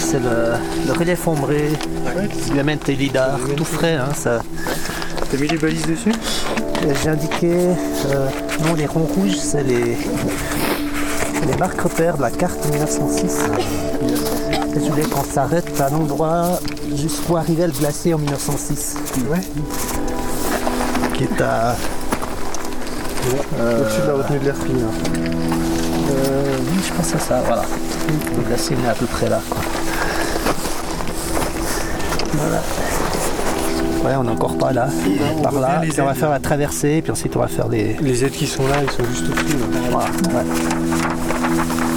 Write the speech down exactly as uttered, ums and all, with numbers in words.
c'est le, le relief ombré. Ouais. Il amène tes lidars, tout frais. Hein, ça. T'as mis les balises dessus? J'ai indiqué, euh, non, les ronds rouges, c'est les, les marques repères de la carte mille neuf cent six. Et je voulais qu'on s'arrête à l'endroit jusqu'où arrivait le glacier en mille neuf cent six. Ouais. Qui est à... Euh, Au-dessus de la retenue de l'air fine. Euh, oui, je pense à ça, voilà. Le glacier est à peu près là, quoi. Voilà. Ouais, on n'est encore pas là. on Par voit là, bien les puis on va ailes. faire la traversée, puis ensuite on va faire des... Les aides qui sont là, ils sont juste au-dessus. Voilà, ouais.